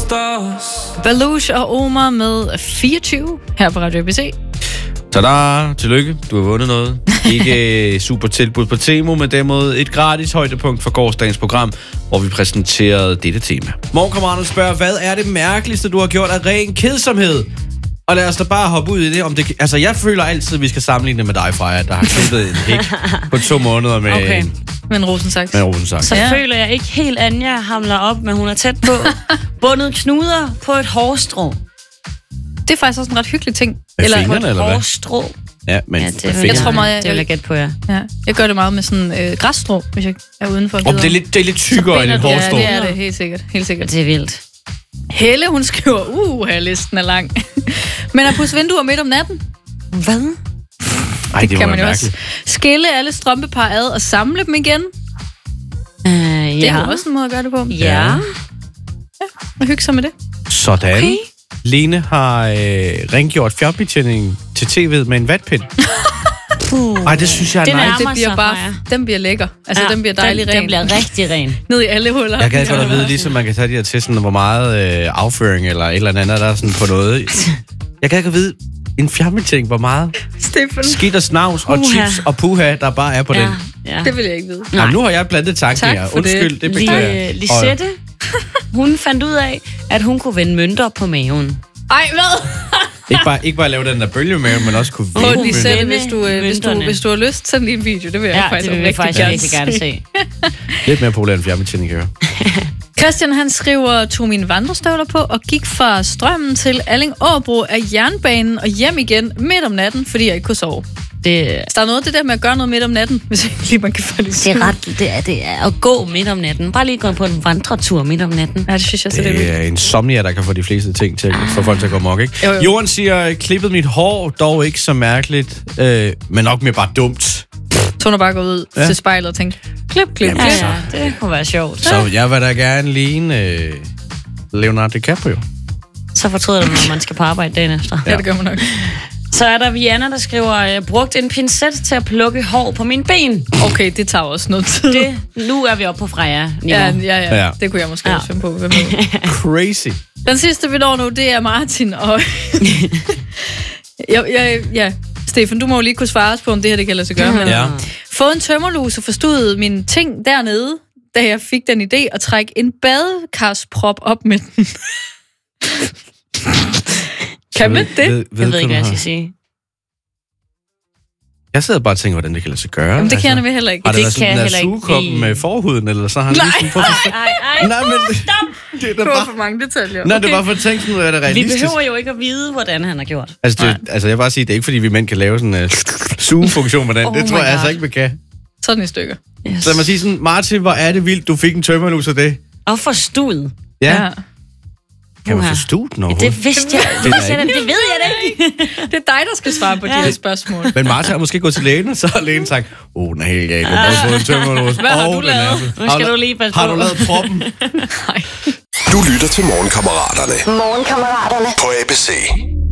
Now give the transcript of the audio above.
Baluch og Omar med 24 her på Radio ABC. Tada! Tillykke. Du har vundet noget. Ikke super tilbud på Temo, men derimod et gratis højdepunkt for gårsdagens program, hvor vi præsenterede dette tema. Morgenkammeraterne spørger, hvad er det mærkeligste, du har gjort af ren kedsomhed? Og lad os da bare hoppe ud i det. Altså, jeg føler altid, at vi skal sammenligne med dig, Freja, der har klippet en hæk på 2 måneder med med en rosensaks. Så føler jeg ikke helt, Anja hamler op, men hun er tæt på. Bundet knuder på et hårstrå. Det er faktisk også en ret hyggelig ting. Eller på et hårstrå. Ja, men jeg tror meget, det vil jeg gætte på, ja. Jeg gør det meget med sådan græsstrå, hvis jeg er udenfor. Det er lidt tykkere end et hårstrå. Ja, det er det, helt sikkert. Det er vildt. Helle, hun skriver, listen er lang. Men at pusse vinduer midt om natten? Hvad? Det kan man jo også. Skille alle strømpepar ad og samle dem igen? Det er jo også en måde at gøre det på. Ja. Og hygge sig med det. Sådan. Okay. Lene har rengjort fjernbetjeningen til tv'et med en vatpind. Ej, det synes jeg er nice. Det bliver bare, den bliver lækker. Altså, den bliver dejlig ren. Den bliver rigtig ren. Ned i alle huller. Jeg kan godt at vide, ligesom man kan tage de her til, sådan, hvor meget afføring eller et eller andet, der er sådan på noget. Jeg kan ikke vide, en fjernbetjening, hvor meget skidt og snavs og chips og puha, der bare er på den. Ja. Det vil jeg ikke vide. Jamen, nu har jeg blandet tanken her. Undskyld, det beklager. Lisette, hun fandt ud af, at hun kunne vende mønter på maven. Ej, hvad? ikke bare lave den der bølgemave, men også kunne vende. Lisette, hvis du har lyst, send lige en video. Det vil jeg faktisk gerne se. Lidt mere populær end fjernbetjening, kan jeg høre. Christian, han skriver, tog mine vandrestøvler på og gik fra Strømmen til Alling-Årbro af jernbanen og hjem igen midt om natten, fordi jeg ikke kunne sove. Så der er noget af det der med at gøre noget midt om natten, hvis ikke lige man kan få det. Det er at gå midt om natten. Bare lige gå på en vandretur midt om natten. Ja, det synes jeg så det er insomnia, der kan få de fleste ting til at få folk til at gå mok, ikke? Jo. Jorden siger, klippet mit hår, dog ikke så mærkeligt, men nok mere bare dumt. Så hun bare gå ud til spejlet og tænke, klip. Ja, det kunne være sjovt. Så jeg vil da gerne ligne Leonardo DiCaprio. Så fortryder du, når man skal på arbejde dagen efter. Ja, det gør man nok. Så er der Vianna, der skriver, brugt en pincet til at plukke hår på mine ben. Okay, det tager også noget tid. Nu er vi oppe på Freja. Ja. Det kunne jeg måske også finde på. Crazy. Den sidste, vi når nu, det er Martin. Og Stefan, du må jo lige kunne svare os på, om det her det kan lade sig gøre. Men få en tømmerlus og forstod mine ting dernede, da jeg fik den idé at trække en badekartsprop op med den. Kan man det? Jeg ved ikke, hvad jeg skal sige. Jeg sidder bare og tænker, hvordan det kan lade sig gøre. Jamen, det kan jeg nemlig heller ikke. Har det været sådan en sugekoppen med forhuden, eller så har han lige sådan på sig? Nej, men stop! Det er bare for mange detaljer. Nej, det er bare for at tænke sådan noget, er det realistisk? Vi behøver jo ikke at vide, hvordan han har gjort. Altså, jeg vil bare sige, det er ikke fordi, vi mænd kan lave sådan en sugefunktion med den. Det tror jeg altså ikke, vi kan. Sådan i stykker. Yes. Så lad mig sige sådan, Martin, hvor er det vildt, du fik en tømmerlus af det? Og forstået. Ja. Kan man forstå den overhovedet? Det vidste jeg. Det ved jeg da ikke. Det er dig, der skal svare på de her spørgsmål. Men Martin har måske gået til lægen, og så har lægen sagt, den er helt galt. Jeg har fået en tømmerlus. Hvad har du lavet? Nu skal du lige passe på. Har du lavet proppen? Nej. Du lytter til Morgenkammeraterne. På ABC.